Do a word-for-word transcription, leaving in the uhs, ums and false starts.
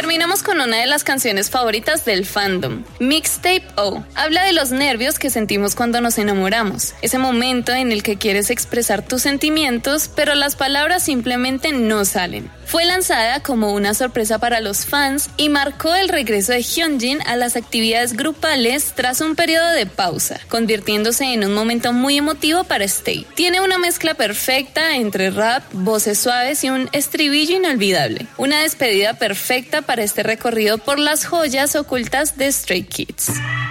terminamos con una de las canciones favoritas del fandom, Mixtape O. Habla de los nervios que sentimos cuando nos enamoramos, ese momento en el que quieres expresar tus sentimientos, pero las palabras simplemente no salen. Fue lanzada como una sorpresa para los fans y marcó el regreso de Hyunjin a las actividades grupales tras un periodo de pausa, convirtiéndose en un momento muy emotivo para Stay. Tiene una mezcla perfecta entre rap, voces suaves y un estribillo inolvidable. Una despedida perfecta para este recorrido por las joyas ocultas de Stray Kids.